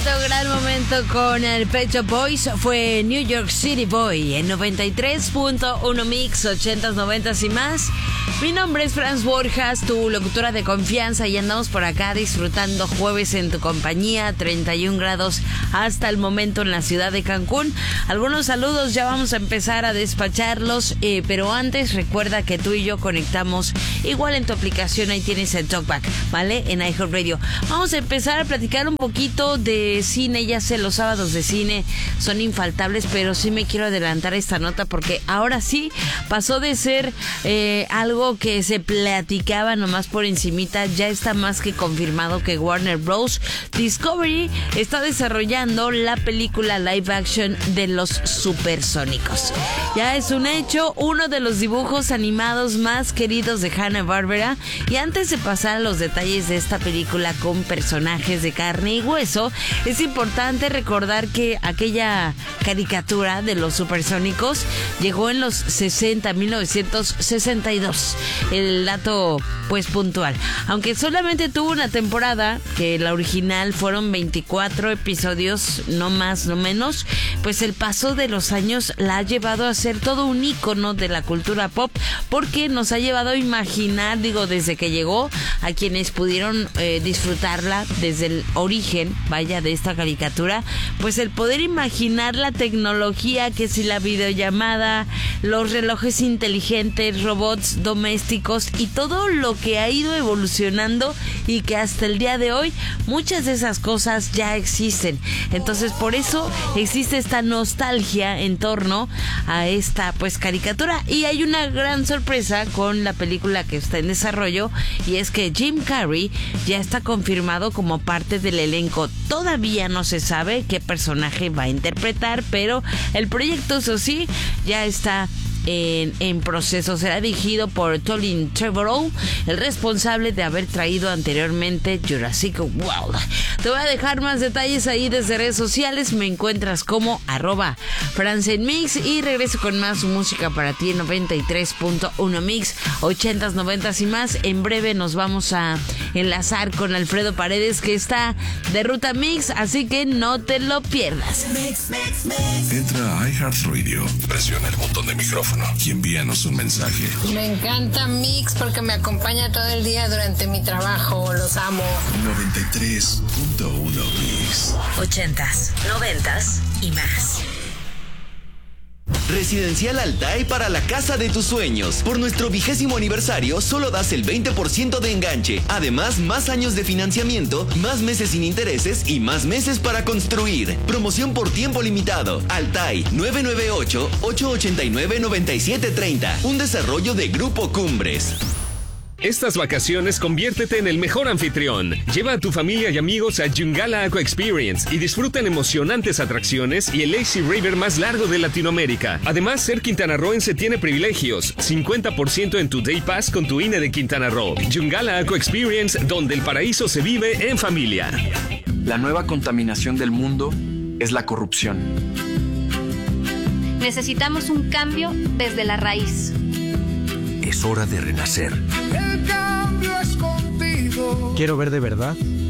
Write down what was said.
gran momento con el Pet Shop Boys fue New York City Boy en 93.1 Mix, 80s, 90s y más. Mi nombre es Franz Borjas, tu locutora de confianza, y andamos por acá disfrutando jueves en tu compañía, 31 grados hasta el momento en la ciudad de Cancún. Algunos saludos, ya vamos a empezar a despacharlos, pero antes recuerda que tú y yo conectamos igual en tu aplicación, ahí tienes el Talkback, ¿vale? En iHeartRadio. Vamos a empezar a platicar un poquito de cine. Ya sé, los sábados de cine son infaltables, pero sí me quiero adelantar esta nota porque ahora sí pasó de ser algo que se platicaba nomás por encimita. Ya está más que confirmado que Warner Bros. Discovery está desarrollando la película live action de los Supersónicos. Ya es un hecho, uno de los dibujos animados más queridos de Hanna-Barbera. Y antes de pasar a los detalles de esta película con personajes de carne y hueso, es importante recordar que aquella caricatura de los Supersónicos llegó en los 1962. El dato pues puntual. Aunque solamente tuvo una temporada, que la original fueron 24 episodios, no más, no menos, pues el paso de los años la ha llevado a ser todo un ícono de la cultura pop, porque nos ha llevado a imaginar, desde que llegó, a quienes pudieron disfrutarla desde el origen, vaya, de esta caricatura, pues el poder imaginar la tecnología, que si la videollamada, los relojes inteligentes, robots domésticos y todo lo que ha ido evolucionando y que hasta el día de hoy muchas de esas cosas ya existen. Entonces por eso existe esta nostalgia en torno a esta pues caricatura, y hay una gran sorpresa con la película que está en desarrollo, y es que Jim Carrey ya está confirmado como parte del elenco. Todavía no se sabe qué personaje va a interpretar, pero el proyecto, eso sí, ya está en proceso. Será dirigido por Colin Trevorrow, el responsable de haber traído anteriormente Jurassic World. Te voy a dejar más detalles ahí desde redes sociales. Me encuentras como @FranzenMix, y regreso con más música para ti en 93.1 Mix, 80s, 90s y más. En breve nos vamos a enlazar con Alfredo Paredes, que está de ruta Mix, así que no te lo pierdas. Entra a iHeartRadio, presiona el botón de micrófono y envíanos un mensaje. Me encanta Mix porque me acompaña todo el día durante mi trabajo. Los amo. 93.1 Mix. 80s, 90s y más. Residencial Altai para la casa de tus sueños. Por nuestro 20º aniversario solo das el 20% de enganche. Además, más años de financiamiento, más meses sin intereses y más meses para construir. Promoción por tiempo limitado. Altai 998-889-9730. Un desarrollo de Grupo Cumbres. Estas vacaciones conviértete en el mejor anfitrión. Lleva a tu familia y amigos a Yungala Aqua Experience y disfruten emocionantes atracciones y el Lazy River más largo de Latinoamérica. Además, ser quintanarroense tiene privilegios. 50% en tu Day Pass con tu INE de Quintana Roo. Yungala Aqua Experience, donde el paraíso se vive en familia. La nueva contaminación del mundo es la corrupción. Necesitamos un cambio desde la raíz. Es hora de renacer. El cambio es contigo. Quiero ver de verdad